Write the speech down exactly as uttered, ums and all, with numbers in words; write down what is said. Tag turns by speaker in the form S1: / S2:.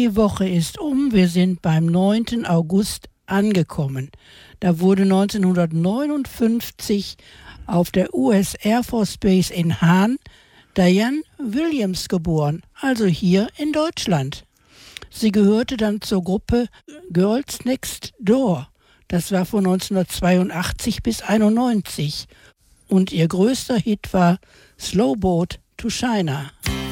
S1: Die Woche ist um, wir sind beim neunten August angekommen. Da wurde neunzehnhundertneunundfünfzig auf der U S Air Force Base in Hahn Diane Williams geboren, also hier in Deutschland. Sie gehörte dann zur Gruppe Girls Next Door. Das war von neunzehnhundertzweiundachtzig bis einundneunzig. Und ihr größter Hit war Slow Boat to China.